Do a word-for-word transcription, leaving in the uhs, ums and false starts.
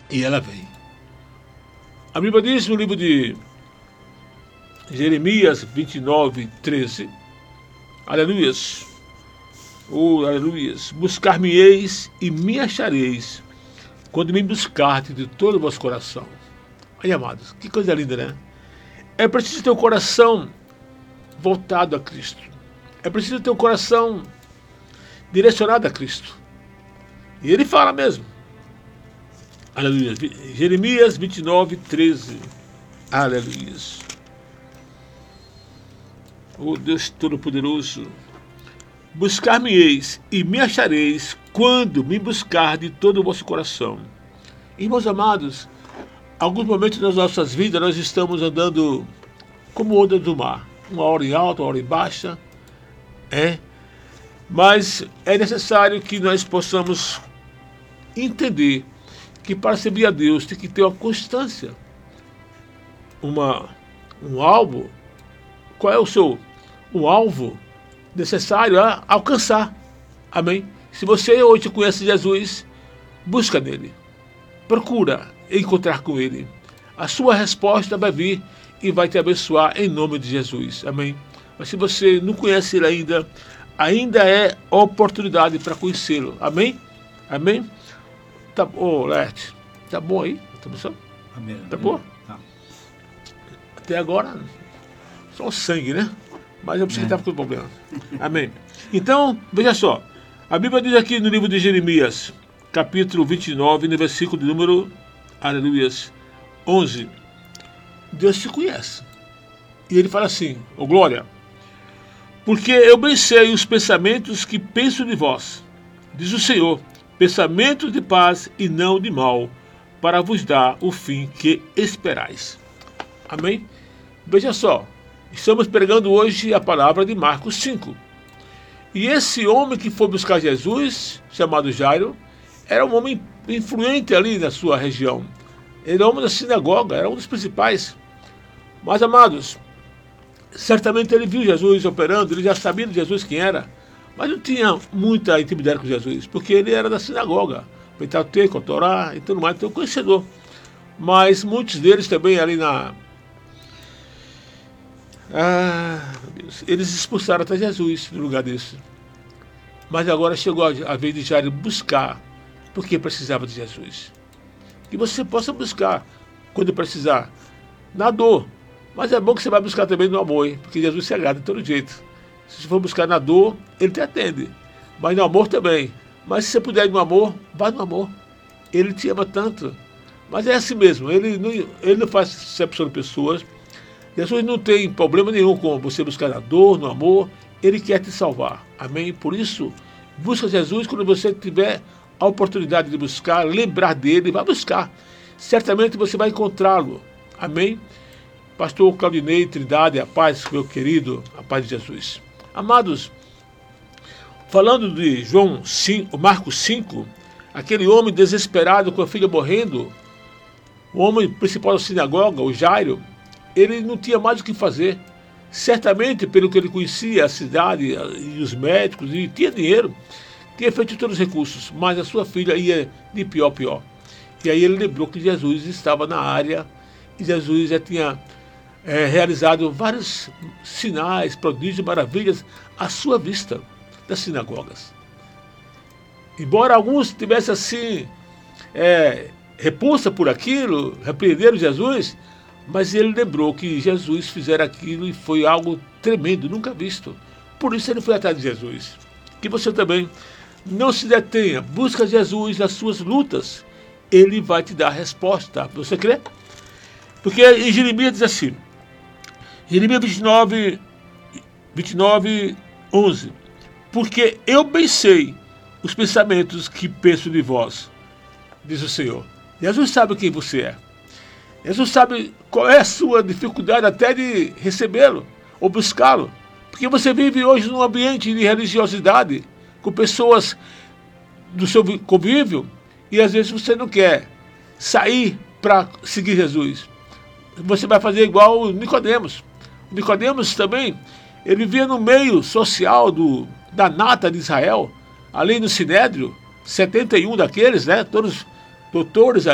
E ela vem. A Bíblia diz no livro de Jeremias vinte e nove, treze, aleluias, oh, aleluias, buscar-me-eis e me achareis, quando me buscardes de todo o vosso coração. Aí, amados, que coisa linda, né? É preciso ter o coração voltado a Cristo. É preciso ter o coração direcionado a Cristo. E ele fala mesmo. Aleluia. Jeremias vinte e nove, treze. Aleluia. Oh Deus Todo-Poderoso. Buscar-me-eis e me achareis quando me buscar de todo o vosso coração. Irmãos amados, alguns momentos das nossas vidas nós estamos andando como onda do mar. Uma hora em alta, uma hora em baixa. É. Mas é necessário que nós possamos entender que para servir a Deus tem que ter uma constância, uma, um alvo. Qual é o seu um alvo necessário a alcançar? Amém? Se você hoje conhece Jesus, busca nele, procura encontrar com ele. A sua resposta vai vir e vai te abençoar em nome de Jesus. Amém? Mas se você não conhece ele ainda, ainda é oportunidade para conhecê-lo. Amém? Amém? Tá, ô, oh, Lerte, tá bom aí? Tá bom? Amém. Tá bom? Tá. Até agora, só o sangue, né? Mas eu pensei que estava com problema. Amém? Então, veja só. A Bíblia diz aqui no livro de Jeremias, capítulo vinte e nove, no versículo de número, aleluias, onze. Deus te conhece. E ele fala assim, ô oh, glória, porque eu bem sei os pensamentos que penso de vós, diz o Senhor, pensamentos de paz e não de mal, para vos dar o fim que esperais. Amém? Veja só, estamos pregando hoje a palavra de Marcos cinco. E esse homem que foi buscar Jesus, chamado Jairo, era um homem influente ali na sua região. Ele era um homem da sinagoga, era um dos principais. Mas, amados, certamente ele viu Jesus operando, ele já sabia de Jesus quem era, mas não tinha muita intimidade com Jesus, porque ele era da sinagoga, Pentateuco, Torá e tudo mais, então conhecedor. Mas muitos deles também ali na... Ah, meu Deus, eles expulsaram até Jesus no lugar desse. Mas agora chegou a vez de Jairo buscar, porque precisava de Jesus. Que você possa buscar quando precisar, na dor. Mas é bom que você vai buscar também no amor, hein? Porque Jesus se agrada de todo jeito. Se você for buscar na dor, ele te atende. Mas no amor também. Mas se você puder ir no amor, vá no amor. Ele te ama tanto. Mas é assim mesmo, ele não, ele não faz exceção de pessoas. Jesus não tem problema nenhum com você buscar na dor, no amor. Ele quer te salvar. Amém? Por isso, busca Jesus quando você tiver a oportunidade de buscar, lembrar dele, vai buscar. Certamente você vai encontrá-lo. Amém? Pastor Claudinei Trindade, a paz, meu querido, a paz de Jesus. Amados, falando de João cinco, Marcos cinco, aquele homem desesperado com a filha morrendo, o homem principal da sinagoga, o Jairo, ele não tinha mais o que fazer. Certamente, pelo que ele conhecia, a cidade e os médicos, e tinha dinheiro, tinha feito todos os recursos, mas a sua filha ia de pior a pior. E aí ele lembrou que Jesus estava na área, e Jesus já tinha é, realizado vários sinais, prodígios, maravilhas à sua vista das sinagogas. Embora alguns tivessem assim, é, repulsa por aquilo, repreenderam Jesus, mas ele lembrou que Jesus fizera aquilo e foi algo tremendo, nunca visto. Por isso ele foi atrás de Jesus. Que você também não se detenha, busca Jesus nas suas lutas, ele vai te dar a resposta. Você crê? Porque em Jeremias diz assim, Jeremias vinte e nove, vinte e nove, onze, porque eu bem sei os pensamentos que penso de vós, diz o Senhor. Jesus sabe quem você é. Jesus sabe qual é a sua dificuldade até de recebê-lo ou buscá-lo. Porque você vive hoje num ambiente de religiosidade, com pessoas do seu convívio, e às vezes você não quer sair para seguir Jesus. Você vai fazer igual o Nicodemos. O Nicodemos também, ele vivia no meio social do, da nata de Israel, ali no Sinédrio, setenta e um daqueles, né, todos doutores